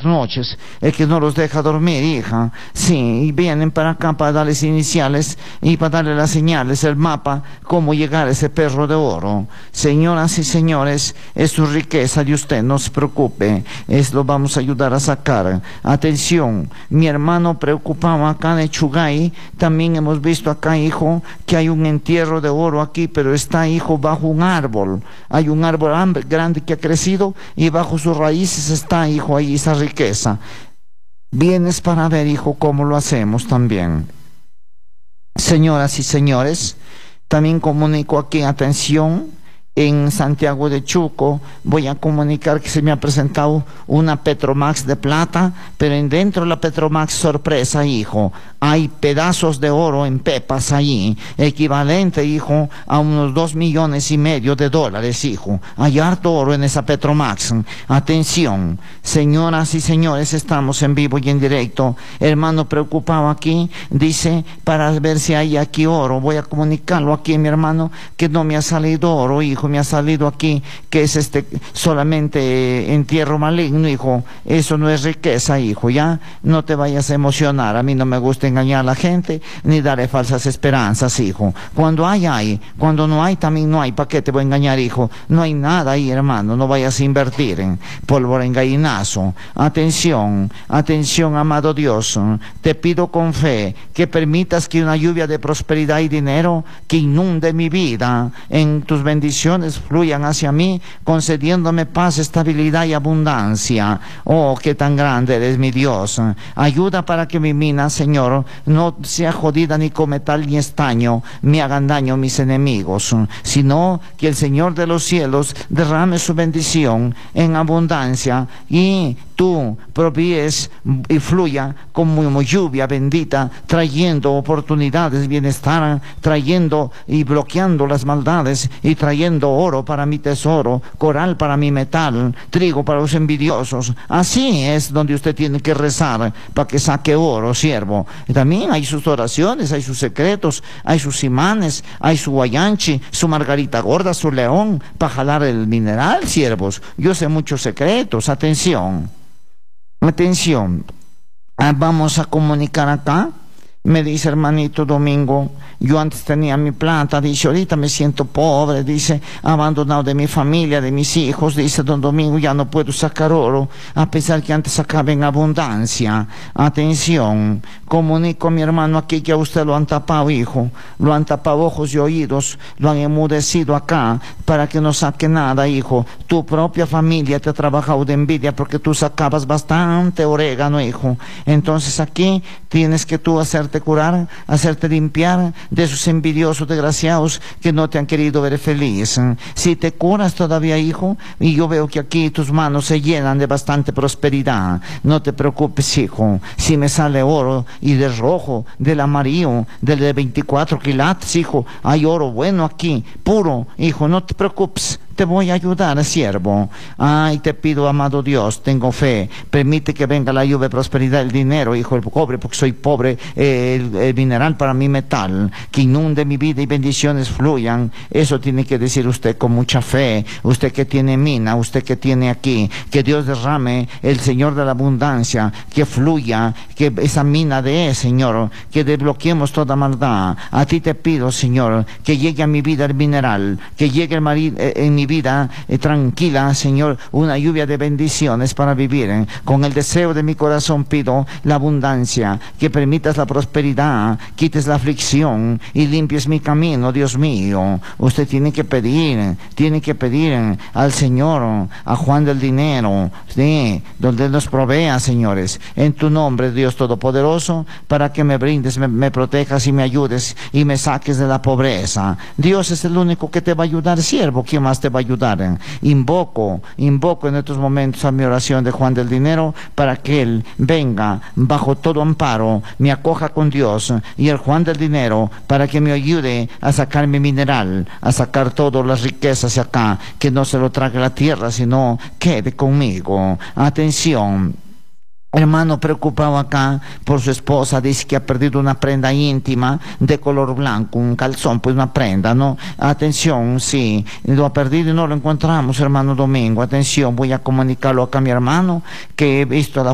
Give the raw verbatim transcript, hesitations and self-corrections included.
noches, el que no los deja dormir, hija. Sí, y vienen para acá para darles iniciales y para darle las señales, el mapa, cómo llegar a ese perro de oro. Señoras y señores, es su riqueza de usted, no se preocupe, es lo vamos a ayudar a sacar. Atención, mi hermano preocupado acá de Chugay, también hemos visto acá, hijo, que hay un entierro de oro aquí, pero está, hijo, bajo un árbol. Hay un árbol grande que ha crecido y bajo sus raíces está, hijo, ahí esa riqueza. Vienes para ver, hijo, cómo lo hacemos también. Señoras y señores, también comunico aquí, atención, en Santiago de Chuco, voy a comunicar que se me ha presentado una Petromax de plata, pero dentro de la Petromax, sorpresa, hijo, hay pedazos de oro en pepas allí, equivalente, hijo, a unos dos millones y medio de dólares, hijo. Hay harto oro en esa Petromax. Atención, señoras y señores, estamos en vivo y en directo. Hermano preocupado aquí, dice, para ver si hay aquí oro, voy a comunicarlo aquí, mi hermano, que no me ha salido oro, hijo. Me ha salido aquí que es este solamente entierro maligno, hijo. Eso no es riqueza, hijo. Ya no te vayas a emocionar. A mí no me gusta engañar a la gente ni darle falsas esperanzas, hijo. Cuando hay, hay. Cuando no hay, también no hay. ¿Para qué te voy a engañar, hijo? No hay nada ahí, hermano. No vayas a invertir en pólvora en gallinazo. Atención, atención, amado Dios. Te pido con fe que permitas que una lluvia de prosperidad y dinero que inunde mi vida en tus bendiciones fluyan hacia mí, concediéndome paz, estabilidad y abundancia. Oh, qué tan grande eres, mi Dios. Ayuda para que mi mina, Señor, no sea jodida ni con metal ni estaño, me hagan daño mis enemigos, sino que el Señor de los cielos derrame su bendición en abundancia y tú províes y fluya como lluvia bendita, trayendo oportunidades, bienestar, trayendo y bloqueando las maldades y trayendo oro para mi tesoro, coral para mi metal, trigo para los envidiosos. Así es donde usted tiene que rezar para que saque oro, siervo. Y también hay sus oraciones, hay sus secretos, hay sus imanes, hay su guayanchi, su margarita gorda, su león, para jalar el mineral, siervos. Yo sé muchos secretos. Atención. Atención, ah, vamos a comunicar acá. Me dice hermanito Domingo, yo antes tenía mi plata, dice, ahorita me siento pobre, dice, abandonado de mi familia, de mis hijos, dice don Domingo, ya no puedo sacar oro, a pesar que antes sacaba en abundancia. Atención, comunico a mi hermano aquí que a usted lo han tapado, hijo, lo han tapado ojos y oídos, lo han enmudecido acá, para que no saque nada, hijo. Tu propia familia te ha trabajado de envidia porque tú sacabas bastante orégano, hijo. Entonces aquí tienes que tú hacerte curar, hacerte limpiar de esos envidiosos desgraciados que no te han querido ver feliz. Si te curas todavía, hijo, y yo veo que aquí tus manos se llenan de bastante prosperidad, no te preocupes, hijo. Si me sale oro y de rojo, del amarillo, del de veinticuatro quilates, hijo, hay oro bueno aquí, puro, hijo, no te preocupes. Te voy a ayudar, siervo. Ay, te pido, amado Dios, tengo fe. Permite que venga la lluvia de prosperidad, el dinero, hijo, el cobre, porque soy pobre, eh, el, el mineral para mi metal, que inunde mi vida y bendiciones fluyan. Eso tiene que decir usted con mucha fe. Usted que tiene mina, usted que tiene aquí, que Dios derrame, el Señor de la abundancia, que fluya, que esa mina de, Señor, que desbloqueemos toda maldad. A ti te pido, Señor, que llegue a mi vida el mineral, que llegue el marido eh, en mi vida eh, tranquila, Señor, una lluvia de bendiciones para vivir. Eh. Con el deseo de mi corazón pido la abundancia, que permitas la prosperidad, quites la aflicción y limpies mi camino, Dios mío. Usted tiene que pedir, tiene que pedir al Señor, a Juan del Dinero, sí, donde nos provea, señores, en tu nombre, Dios Todopoderoso, para que me brindes, me, me protejas y me ayudes y me saques de la pobreza. Dios es el único que te va a ayudar, siervo. ¿Quién más te va a ayudar? Invoco, invoco en estos momentos a mi oración de Juan del Dinero para que Él venga bajo todo amparo, me acoja con Dios, y el Juan del Dinero para que me ayude a sacar mi mineral, a sacar todas las riquezas de acá, que no se lo trague la tierra, sino quede conmigo. Atención. Hermano preocupado acá por su esposa, dice que ha perdido una prenda íntima de color blanco, un calzón, pues una prenda, ¿no? Atención, sí, lo ha perdido y no lo encontramos, hermano Domingo. Atención, voy a comunicarlo acá a mi hermano, que he visto la